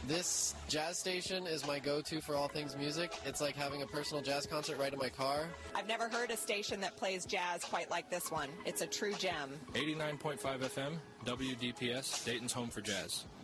This jazz station is my go-to for all things music. It's like having a personal jazz concert right in my car. I've never heard a station that plays jazz quite like this one. It's a true gem. 89.5 FM, WDPS, Dayton's home for jazz.